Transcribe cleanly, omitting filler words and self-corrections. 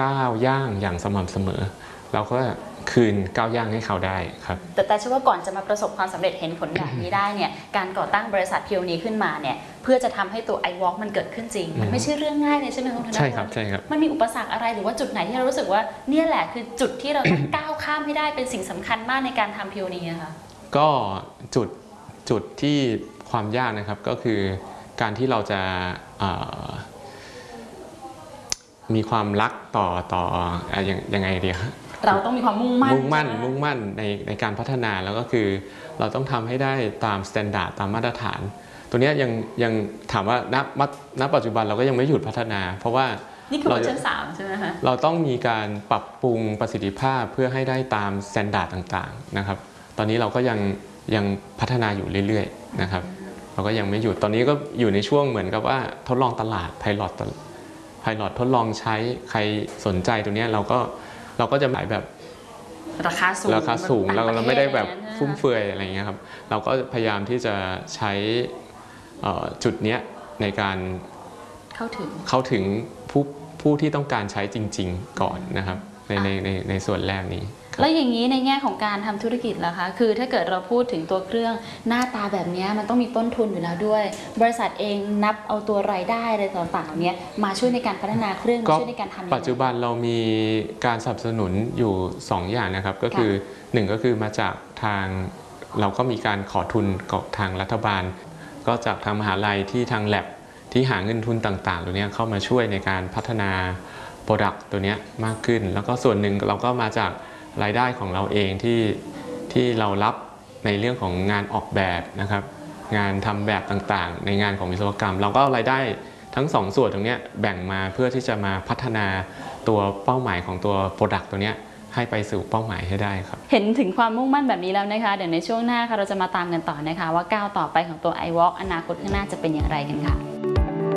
ก้าวย่างอย่างสม่ำเสมอเราก็คืนก้าวย่างให้เขาได้ครับแต่เชื่อว่าก่อนจะมาประสบความสำเร็จเห็นผลแบบนี้ได้เนี่ยการก่อตั้งบริษัท PO นี้ขึ้นมาเนี่ยเพื่อจะทำให้ตัว iWalk มันเกิดขึ้นจริงมันไม่ใช่เรื่องง่ายเลยใช่ไหมคุณธนพลใช่ครับใช่ครับมันมีอุปสรรคอะไรหรือว่าจุดไหนที่เรารู้สึกว่าเนี่ยแหละคือจุดที่เราต้องก้าวข้ามให้ได้เป็นสิ่งสำคัญมากในการทำ PO นี้ค่ะก็จุดที่ความยากนะครับก็คือการที่เราจะมีความรักต่อยังไงดีครับเราต้องมีความมุ่งมั่นในการพัฒนาแล้วก็คือเราต้องทำให้ได้ตามมาตรฐานตามมาตรฐานตัวนี้ยังถามว่าณปัจจุบันเราก็ยังไม่หยุดพัฒนาเพราะว่านี่คือเวอร์ชัน3ใช่ไหมคะเราต้องมีการปรับปรุงประสิทธิภาพเพื่อให้ได้ตามมาตรฐานต่างๆนะครับตอนนี้เราก็ยังพัฒนาอยู่เรื่อยๆนะครับเราก็ยังไม่หยุดตอนนี้ก็อยู่ในช่วงเหมือนกับว่าทดลองตลาดไพลอตทดลองใช้ใครสนใจตัวนี้เราก็จะหมายแบบราคาสูงเราไม่ได้แบบฟุ่มเฟือยอะไรเงี้ยครับเราก็พยายามที่จะใช้จุดนี้ในการเข้าถึงผู้ที่ต้องการใช้จริงๆก่อนนะครับในส่วนแรกนี้แล้วอย่างนี้ในแง่ของการทำธุรกิจล่ะคะคือถ้าเกิดเราพูดถึงตัวเครื่องหน้าตาแบบนี้มันต้องมีต้นทุนอยู่แล้วด้วยบริษัทเองนับเอาตัวรายได้อะไรต่างๆเหล่านี้มาช่วยในการพัฒนาเครื่องช่วยในการทำปัจจุบันเรามีการสนับสนุนอยู่2อย่างนะครับก็คือ1ก็คือมาจากทางเราก็มีการขอทุนกับทางรัฐบาลก็จากทางมหาลัยที่ทาง lab ที่หาเงินทุนต่างๆตัวนี้เข้ามาช่วยในการพัฒนา Product ตัวนี้มากขึ้นแล้วก็ส่วนหนึ่งเราก็มาจากรายได้ของเราเองที่เรารับในเรื่องของงานออกแบบนะครับงานทำแบบต่างๆในงานของวิศวกรรมเราก็รายได้ทั้ง2ส่วนตรงนี้แบ่งมาเพื่อที่จะมาพัฒนาตัวเป้าหมายของตัว Product ตัวนี้ให้ไปสู่เป้าหมายให้ได้ครับเห็นถึงความมุ่งมั่นแบบนี้แล้วนะคะเดี๋ยวในช่วงหน้าค่ะเราจะมาตามกันต่อนะคะว่าก้าวต่อไปของตัว iWalk อนาคตข้างหน้าจะเป็นอย่างไรกันค่ะ